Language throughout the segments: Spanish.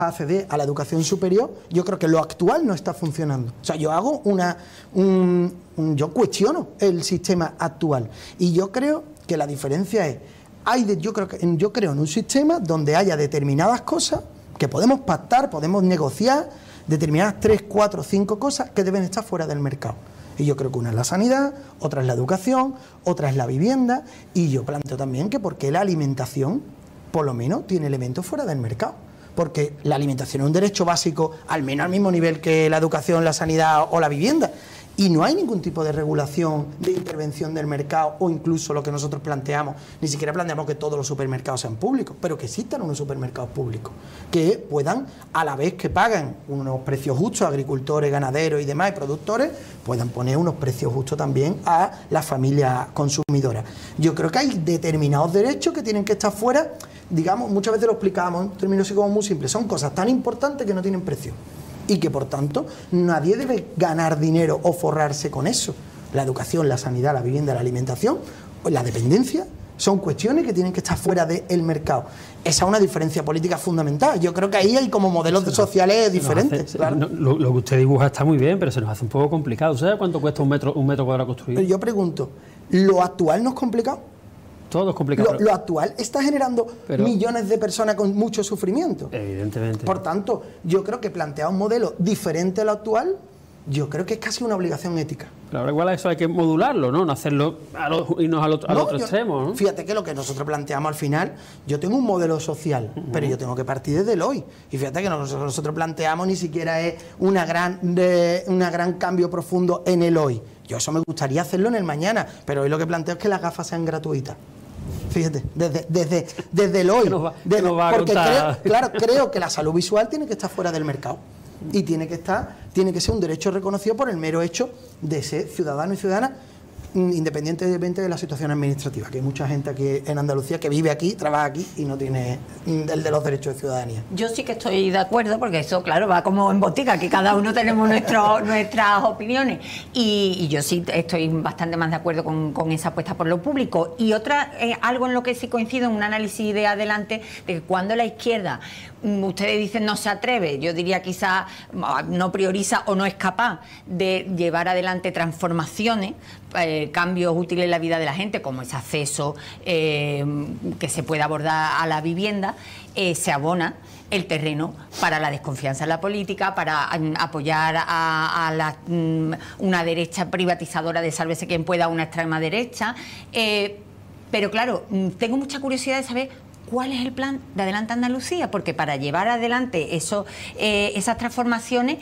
acceder a la educación superior, yo creo que lo actual no está funcionando. O sea, yo hago yo cuestiono el sistema actual y yo creo que la diferencia es, yo creo en un sistema donde haya determinadas cosas que podemos pactar, podemos negociar, determinadas 3, 4, 5 cosas que deben estar fuera del mercado. Y yo creo que una es la sanidad, otra es la educación, otra es la vivienda, y yo planteo también que por qué la alimentación, por lo menos, tiene elementos fuera del mercado. Porque la alimentación es un derecho básico, al menos al mismo nivel que la educación, la sanidad o la vivienda. Y no hay ningún tipo de regulación, de intervención del mercado, o incluso lo que nosotros planteamos, ni siquiera planteamos que todos los supermercados sean públicos, pero que existan unos supermercados públicos, que puedan, a la vez que pagan unos precios justos a agricultores, ganaderos y demás, y productores, puedan poner unos precios justos también a las familias consumidoras. Yo creo que hay determinados derechos que tienen que estar fuera, digamos, muchas veces lo explicábamos en términos así como muy simples, son cosas tan importantes que no tienen precio. Y que, por tanto, nadie debe ganar dinero o forrarse con eso. La educación, la sanidad, la vivienda, la alimentación, la dependencia, son cuestiones que tienen que estar fuera del mercado. Esa es una diferencia política fundamental. Yo creo que ahí hay como modelos sociales diferentes. Claro. Lo que usted dibuja está muy bien, pero se nos hace un poco complicado. ¿Sabe cuánto cuesta un metro cuadrado construido? Pero yo pregunto, ¿lo actual no es complicado? Todo es complicado. Lo actual está generando millones de personas con mucho sufrimiento. Evidentemente. Por tanto, yo creo que plantear un modelo diferente a lo actual, yo creo que es casi una obligación ética. Pero ahora igual a eso hay que modularlo, ¿no? No hacerlo, irnos al otro extremo, ¿no? Fíjate que lo que nosotros planteamos al final, yo tengo un modelo social, pero yo tengo que partir desde el hoy. Y fíjate que nosotros planteamos ni siquiera es una gran cambio profundo en el hoy. Yo eso me gustaría hacerlo en el mañana, pero hoy lo que planteo es que las gafas sean gratuitas. Fíjate, desde el hoy. Porque creo que la salud visual tiene que estar fuera del mercado. Y tiene que ser un derecho reconocido por el mero hecho de ser ciudadano y ciudadana, independientemente de la situación administrativa, que hay mucha gente aquí en Andalucía que vive aquí, trabaja aquí y no tiene el de los derechos de ciudadanía. Yo sí que estoy de acuerdo, porque eso, claro, va como en botica, que cada uno tenemos nuestras opiniones, y yo sí estoy bastante más de acuerdo con esa apuesta por lo público. Y otra, algo en lo que sí coincido, en un análisis de adelante, de que cuando la izquierda, ustedes dicen no se atreve, yo diría quizá no prioriza o no es capaz de llevar adelante transformaciones, cambios útiles en la vida de la gente, como ese acceso que se puede abordar a la vivienda, se abona el terreno para la desconfianza en la política, para apoyar a una derecha privatizadora de sálvese quien pueda, una extrema derecha. Pero claro, tengo mucha curiosidad de saber cuál es el plan de Adelante Andalucía, porque para llevar adelante esas transformaciones,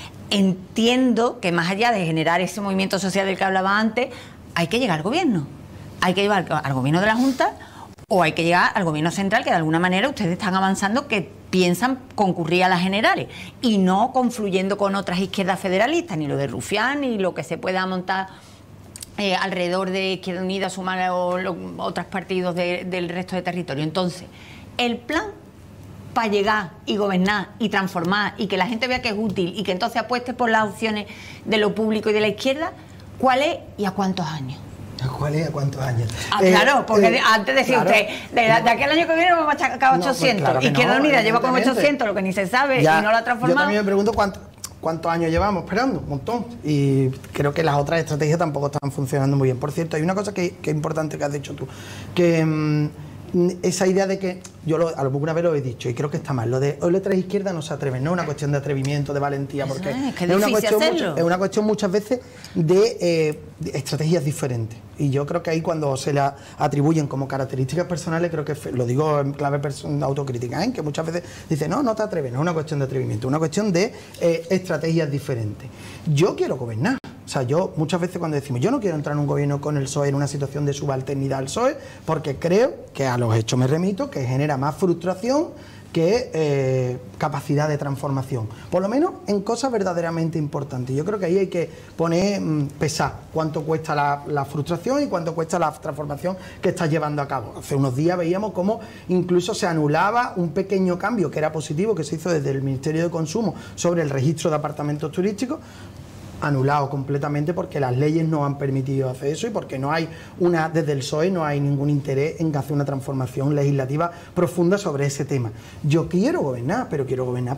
entiendo que más allá de generar ese movimiento social del que hablaba antes, hay que llegar al gobierno. Hay que llevar al gobierno de la Junta o hay que llegar al gobierno central, que de alguna manera ustedes están avanzando, que piensan concurrir a las generales y no confluyendo con otras izquierdas federalistas, ni lo de Rufián, ni lo que se pueda montar alrededor de Izquierda Unida, Sumar o otros partidos del resto de territorio. Entonces, el plan para llegar y gobernar y transformar y que la gente vea que es útil y que entonces apueste por las opciones de lo público y de la izquierda, ¿cuál es y a cuántos años? ¿Cuál es a cuántos años? Claro, porque antes decía usted, de aquel año que viene vamos a sacar 800, claro Izquierda Unida lleva como 800, lo que ni se sabe, ya, y no lo ha transformado. Yo también me pregunto cuántos años llevamos esperando, un montón, y creo que las otras estrategias tampoco están funcionando muy bien. Por cierto, hay una cosa que es importante que has dicho tú, que esa idea de que, alguna vez lo he dicho y creo que está mal, lo de hoy letras izquierda no se atreven, no es una cuestión de atrevimiento, de valentía, porque es una cuestión muchas veces de estrategias diferentes, y yo creo que ahí cuando se la atribuyen como características personales, creo que lo digo en clave autocrítica, que muchas veces dicen no te atreves, no es una cuestión de atrevimiento, es una cuestión de estrategias diferentes. Yo quiero gobernar. O sea, yo muchas veces cuando decimos yo no quiero entrar en un gobierno con el PSOE en una situación de subalternidad al PSOE, porque creo que a los hechos me remito, que genera más frustración que capacidad de transformación, por lo menos en cosas verdaderamente importantes. Yo creo que ahí hay que pesar cuánto cuesta la frustración y cuánto cuesta la transformación que estás llevando a cabo. Hace unos días veíamos cómo incluso se anulaba un pequeño cambio que era positivo, que se hizo desde el Ministerio de Consumo sobre el registro de apartamentos turísticos, anulado completamente porque las leyes no han permitido hacer eso y porque no hay desde el PSOE no hay ningún interés en hacer una transformación legislativa profunda sobre ese tema. Yo quiero gobernar, pero quiero gobernar